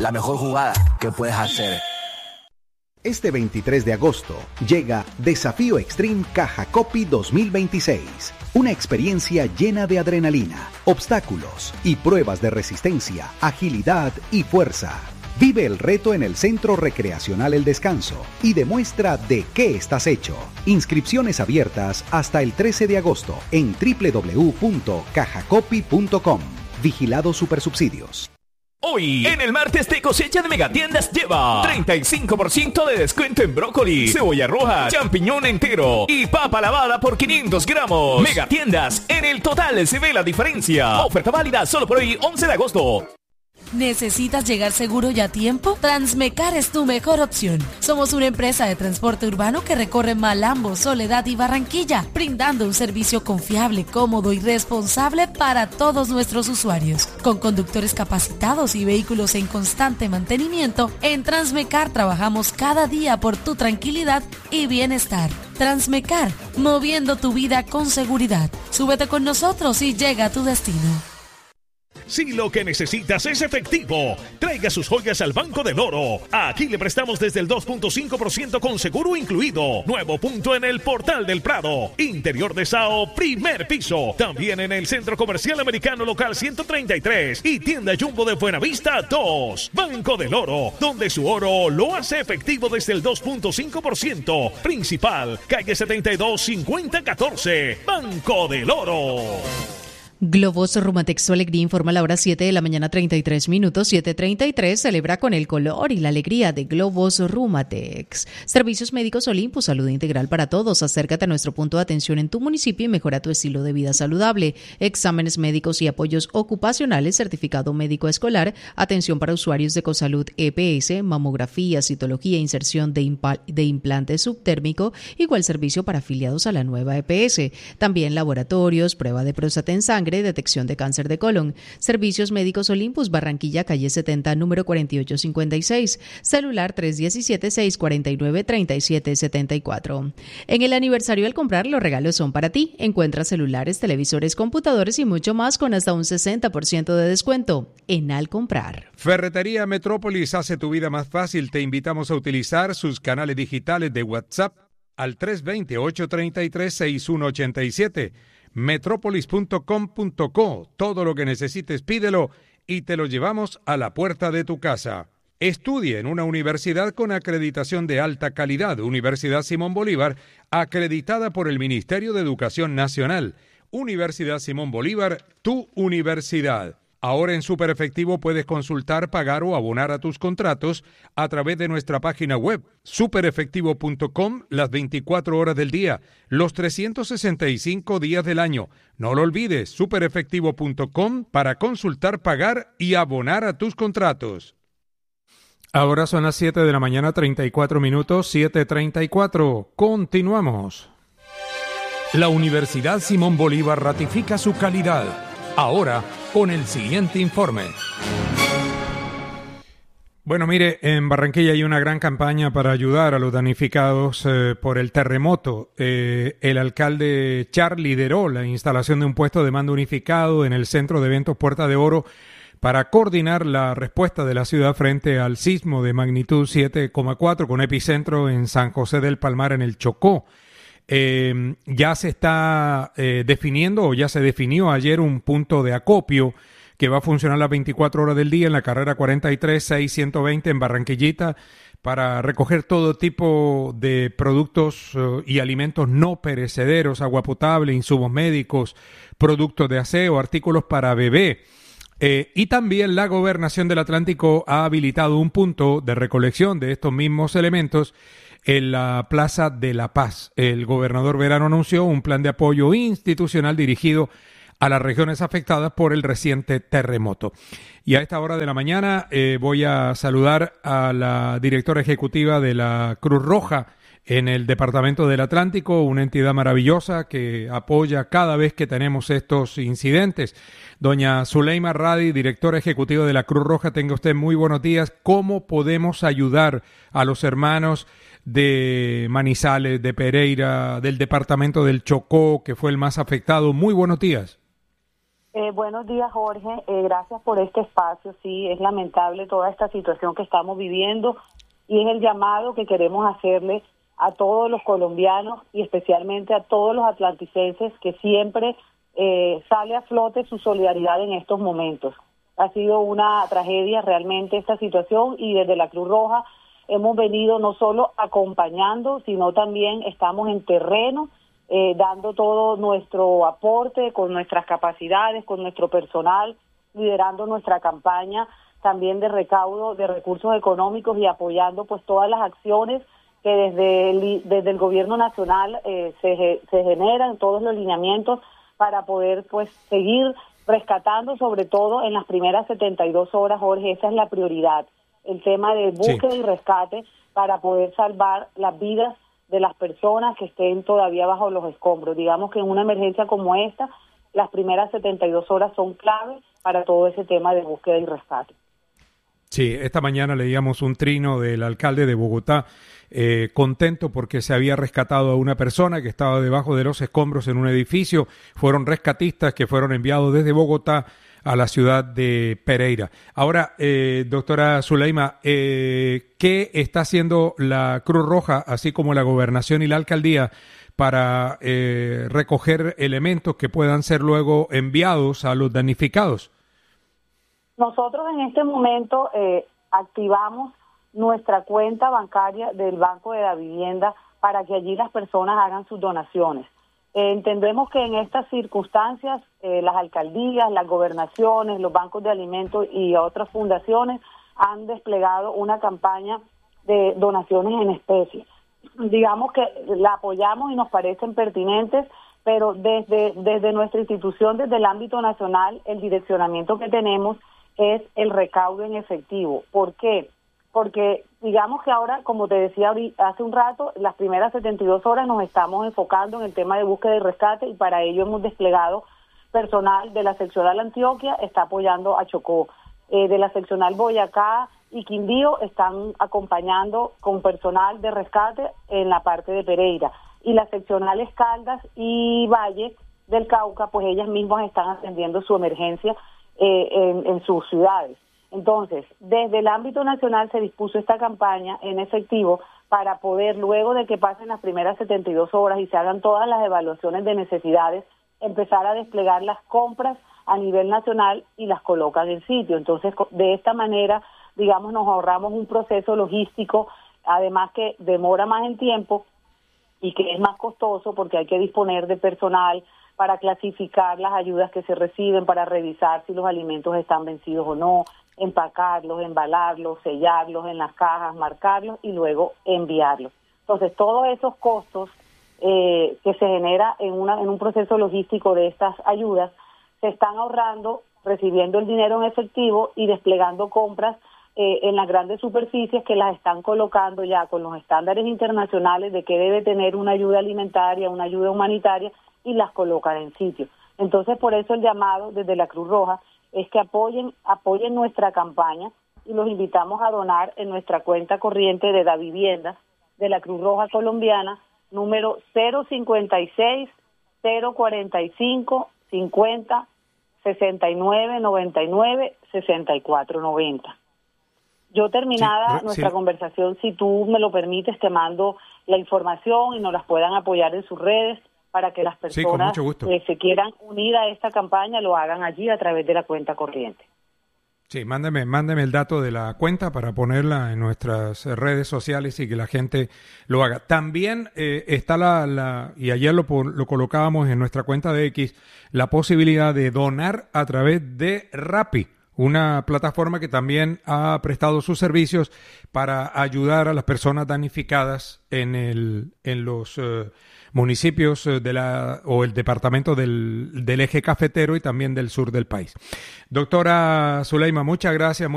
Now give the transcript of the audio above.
la mejor jugada que puedes hacer. Este 23 de agosto llega Desafío Extreme Caja Copy 2026. Una experiencia llena de adrenalina, obstáculos y pruebas de resistencia, agilidad y fuerza. Vive el reto en el Centro Recreacional El Descanso y demuestra de qué estás hecho. Inscripciones abiertas hasta el 13 de agosto en www.cajacopy.com. Vigilado Supersubsidios. Hoy, en el martes de cosecha de Megatiendas lleva 35% de descuento en brócoli, cebolla roja, champiñón entero y papa lavada por 500 gramos. Megatiendas, en el total se ve la diferencia. Oferta válida solo por hoy, 11 de agosto. ¿Necesitas llegar seguro y a tiempo? Transmecar es tu mejor opción. Somos una empresa de transporte urbano que recorre Malambo, Soledad y Barranquilla, brindando un servicio confiable, cómodo y responsable para todos nuestros usuarios. Con conductores capacitados y vehículos en constante mantenimiento, en Transmecar trabajamos cada día por tu tranquilidad y bienestar. Transmecar, moviendo tu vida con seguridad. Súbete con nosotros y llega a tu destino. Si lo que necesitas es efectivo, traiga sus joyas al Banco del Oro. Aquí le prestamos desde el 2.5% con seguro incluido. Nuevo punto en el Portal del Prado. Interior de Sao, primer piso. También en el Centro Comercial Americano Local 133 y Tienda Jumbo de Buenavista 2. Banco del Oro, donde su oro lo hace efectivo desde el 2.5%. Principal, calle 72 5014. Banco del Oro. Globos Rumatex, su alegría informa a la hora 7 de la mañana 33 minutos, 7:33, celebra con el color y la alegría de Globos Rumatex. Servicios Médicos Olympus, salud integral para todos. Acércate a nuestro punto de atención en tu municipio y mejora tu estilo de vida saludable. Exámenes médicos y apoyos ocupacionales, certificado médico escolar, atención para usuarios de Ecosalud EPS, mamografía, citología, inserción de implante subtérmico, igual servicio para afiliados a la nueva EPS. También laboratorios, prueba de próstata en sangre, detección de cáncer de colon. Servicios Médicos Olympus, Barranquilla, calle 70, número 4856. Celular 317-649-3774. En el aniversario al comprar, los regalos son para ti. Encuentra celulares, televisores, computadores y mucho más con hasta un 60% de descuento en Al Comprar. Ferretería Metrópolis hace tu vida más fácil. Te invitamos a utilizar sus canales digitales de WhatsApp al 320-833-6187. Metropolis.com.co. Todo lo que necesites pídelo y te lo llevamos a la puerta de tu casa. Estudia en una universidad con acreditación de alta calidad. Universidad Simón Bolívar, acreditada por el Ministerio de Educación Nacional. Universidad Simón Bolívar, tu universidad. Ahora en Superefectivo puedes consultar, pagar o abonar a tus contratos a través de nuestra página web, superefectivo.com, las 24 horas del día, los 365 días del año. No lo olvides, superefectivo.com para consultar, pagar y abonar a tus contratos. Ahora son las 7 de la mañana, 34 minutos, 7:34. Continuamos. La Universidad Simón Bolívar ratifica su calidad. Ahora, con el siguiente informe. Bueno, mire, en Barranquilla hay una gran campaña para ayudar a los damnificados por el terremoto. El alcalde Char lideró la instalación de un puesto de mando unificado en el Centro de Eventos Puerta de Oro para coordinar la respuesta de la ciudad frente al sismo de magnitud 7,4 con epicentro en San José del Palmar, en el Chocó. Ya se está definiendo, o ya se definió ayer, un punto de acopio que va a funcionar las 24 horas del día en la carrera 43-6120 en Barranquillita para recoger todo tipo de productos y alimentos no perecederos, agua potable, insumos médicos, productos de aseo, artículos para bebé. Y también la Gobernación del Atlántico ha habilitado un punto de recolección de estos mismos elementos en la Plaza de la Paz. El gobernador Verano anunció un plan de apoyo institucional dirigido a las regiones afectadas por el reciente terremoto. Y a esta hora de la mañana voy a saludar a la directora ejecutiva de la Cruz Roja en el Departamento del Atlántico, una entidad maravillosa que apoya cada vez que tenemos estos incidentes. Doña Zuleima Radi, directora ejecutiva de la Cruz Roja, tenga usted muy buenos días. ¿Cómo podemos ayudar a los hermanos de Manizales, de Pereira, del departamento del Chocó, que fue el más afectado? Muy buenos días. Buenos días, Jorge. Gracias por este espacio. Sí, es lamentable toda esta situación que estamos viviendo y es el llamado que queremos hacerle a todos los colombianos y especialmente a todos los atlanticenses que siempre sale a flote su solidaridad en estos momentos. Ha sido una tragedia realmente esta situación y desde la Cruz Roja hemos venido no solo acompañando, sino también estamos en terreno dando todo nuestro aporte con nuestras capacidades, con nuestro personal, liderando nuestra campaña también de recaudo de recursos económicos y apoyando pues todas las acciones que desde el gobierno nacional se generan, todos los lineamientos para poder pues seguir rescatando, sobre todo en las primeras 72 horas, Jorge, esa es la prioridad, el tema de búsqueda y rescate para poder salvar las vidas de las personas que estén todavía bajo los escombros. Digamos que en una emergencia como esta, las primeras 72 horas son clave para todo ese tema de búsqueda y rescate. Sí, esta mañana leíamos un trino del alcalde de Bogotá, contento porque se había rescatado a una persona que estaba debajo de los escombros en un edificio. Fueron rescatistas que fueron enviados desde Bogotá a la ciudad de Pereira. Ahora, doctora Zuleima, ¿qué está haciendo la Cruz Roja, así como la Gobernación y la Alcaldía, para recoger elementos que puedan ser luego enviados a los damnificados? Nosotros en este momento activamos nuestra cuenta bancaria del Banco de la Vivienda para que allí las personas hagan sus donaciones. Entendemos que en estas circunstancias las alcaldías, las gobernaciones, los bancos de alimentos y otras fundaciones han desplegado una campaña de donaciones en especie. Digamos que la apoyamos y nos parecen pertinentes, pero desde nuestra institución, desde el ámbito nacional, el direccionamiento que tenemos es el recaudo en efectivo. ¿Por qué? Porque digamos que ahora, como te decía hace un rato, las primeras 72 horas nos estamos enfocando en el tema de búsqueda y rescate y para ello hemos desplegado personal de la seccional Antioquia, está apoyando a Chocó, de la seccional Boyacá y Quindío están acompañando con personal de rescate en la parte de Pereira y las seccionales Caldas y Valle del Cauca, pues ellas mismas están atendiendo su emergencia en sus ciudades. Entonces, desde el ámbito nacional se dispuso esta campaña en efectivo para poder, luego de que pasen las primeras 72 horas y se hagan todas las evaluaciones de necesidades, empezar a desplegar las compras a nivel nacional y las colocan en sitio. Entonces, de esta manera, digamos, nos ahorramos un proceso logístico, además que demora más en tiempo y que es más costoso porque hay que disponer de personal para clasificar las ayudas que se reciben, para revisar si los alimentos están vencidos o no, empacarlos, embalarlos, sellarlos en las cajas, marcarlos y luego enviarlos. Entonces, todos esos costos que se genera en un proceso logístico de estas ayudas se están ahorrando recibiendo el dinero en efectivo y desplegando compras en las grandes superficies que las están colocando ya con los estándares internacionales de que debe tener una ayuda alimentaria, una ayuda humanitaria y las colocan en sitio. Entonces, por eso el llamado desde la Cruz Roja es que apoyen nuestra campaña y los invitamos a donar en nuestra cuenta corriente de Da Vivienda de la Cruz Roja Colombiana, número 056 045 50 69 99 64 90. Yo terminada nuestra conversación, si tú me lo permites, te mando la información y nos las puedan apoyar en sus redes para que las personas que se quieran unir a esta campaña lo hagan allí a través de la cuenta corriente. Sí, mándeme el dato de la cuenta para ponerla en nuestras redes sociales y que la gente lo haga. También está y ayer lo colocábamos en nuestra cuenta de X, la posibilidad de donar a través de Rappi, una plataforma que también ha prestado sus servicios para ayudar a las personas damnificadas en los municipios o el departamento del eje cafetero y también del sur del país. Doctora Zuleima, muchas gracias.